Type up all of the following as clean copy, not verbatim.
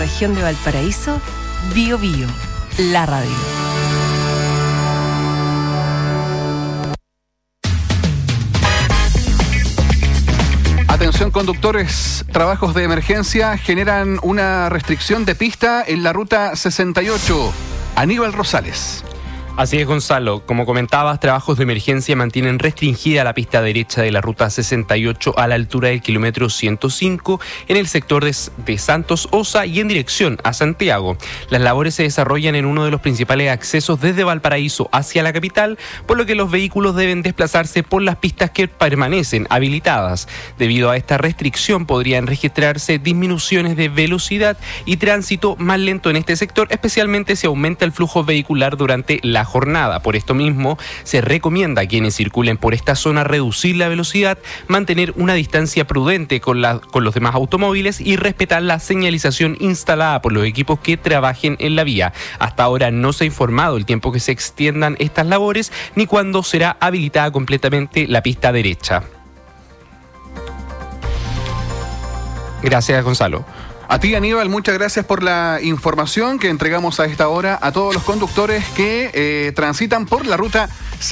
región de Valparaíso, Bío Bío, la radio. Atención conductores, trabajos de emergencia generan una restricción de pista en la ruta 68. Aníbal Rosales. Así es, Gonzalo. Como comentabas, trabajos de emergencia mantienen restringida la pista derecha de la ruta 68 a la altura del kilómetro 105 en el sector de Santos Osa y en dirección a Santiago. Las labores se desarrollan en uno de los principales accesos desde Valparaíso hacia la capital, por lo que los vehículos deben desplazarse por las pistas que permanecen habilitadas. Debido a esta restricción podrían registrarse disminuciones de velocidad y tránsito más lento en este sector, especialmente si aumenta el flujo vehicular durante la jornada. Por esto mismo, se recomienda a quienes circulen por esta zona reducir la velocidad, mantener una distancia prudente con los demás automóviles y respetar la señalización instalada por los equipos que trabajen en la vía. Hasta ahora no se ha informado el tiempo que se extiendan estas labores ni cuándo será habilitada completamente la pista derecha. Gracias, Gonzalo. A ti, Aníbal, muchas gracias por la información que entregamos a esta hora a todos los conductores que transitan por la ruta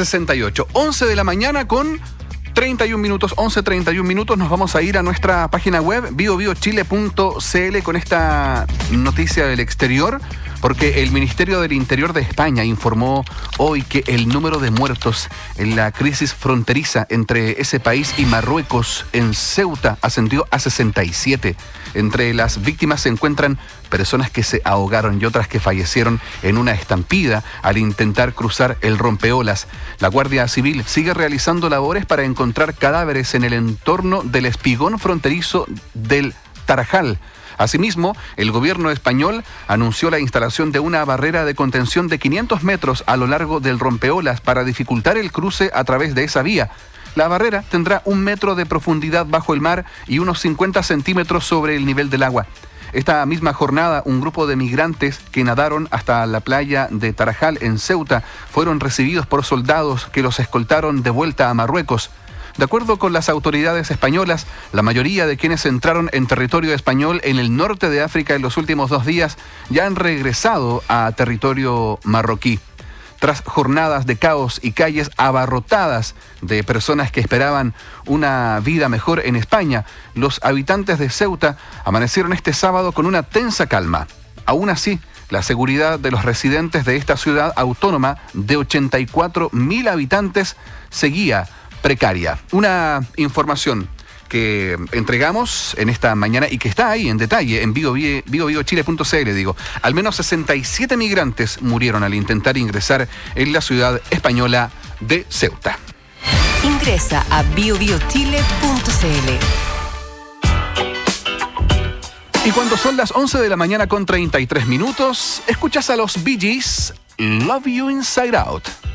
68. 11 de la mañana con 31 minutos, 11:31 minutos. Nos vamos a ir a nuestra página web, biobiochile.cl, con esta noticia del exterior, porque el Ministerio del Interior de España informó hoy que el número de muertos en la crisis fronteriza entre ese país y Marruecos en Ceuta ascendió a 67. Entre las víctimas se encuentran personas que se ahogaron y otras que fallecieron en una estampida al intentar cruzar el rompeolas. La Guardia Civil sigue realizando labores para encontrar cadáveres en el entorno del espigón fronterizo del Tarajal. Asimismo, el gobierno español anunció la instalación de una barrera de contención de 500 metros a lo largo del rompeolas para dificultar el cruce a través de esa vía. La barrera tendrá 1 metro de profundidad bajo el mar y unos 50 centímetros sobre el nivel del agua. Esta misma jornada, un grupo de migrantes que nadaron hasta la playa de Tarajal en Ceuta fueron recibidos por soldados que los escoltaron de vuelta a Marruecos. De acuerdo con las autoridades españolas, la mayoría de quienes entraron en territorio español en el norte de África en los últimos 2 días ya han regresado a territorio marroquí. Tras jornadas de caos y calles abarrotadas de personas que esperaban una vida mejor en España, los habitantes de Ceuta amanecieron este sábado con una tensa calma. Aún así, la seguridad de los residentes de esta ciudad autónoma de 84.000 habitantes seguía precaria. Una información que entregamos en esta mañana y que está ahí en detalle en biobiochile.cl. Al menos 67 migrantes murieron al intentar ingresar en la ciudad española de Ceuta. Ingresa a biobiochile.cl. Y cuando son las 11 de la mañana con 33 minutos, escuchas a los Bee Gees, Love You Inside Out.